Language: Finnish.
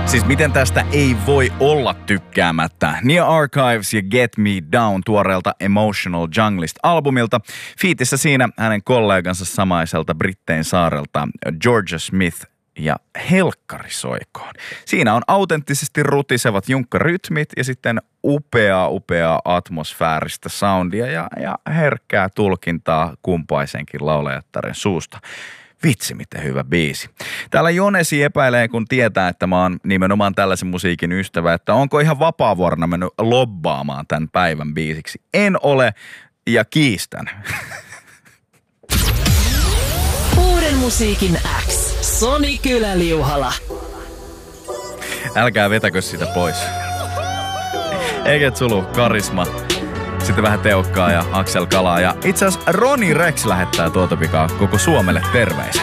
Siis miten tästä ei voi olla tykkäämättä? Nia Archives ja Get Me Down tuoreelta Emotional Junglist-albumilta. Fiitissä siinä hänen kollegansa samaiselta Brittein saarelta Georgia Smith ja helkkari soikoon. Siinä on autenttisesti rutisevat junkkarytmit ja sitten upeaa atmosfääristä soundia ja herkkää tulkintaa kumpaisenkin laulajattaren suusta. Vitsi, miten hyvä biisi. Täällä Jonesi epäilee, kun tietää, että mä oon nimenomaan tällaisen musiikin ystävä, että onko ihan vapaavuorona mennyt lobbaamaan tämän päivän biisiksi. En ole ja kiistän. Uuden musiikin X. Soni Kyläliuhala. Älkää vetäkö sitä pois. Eiket Sulu, Karisma. Sitten vähän Teukkaa ja Aksel Kalaa. Ja itse asiassa Roni Rex lähettää tuota pikaa koko Suomelle terveisiä.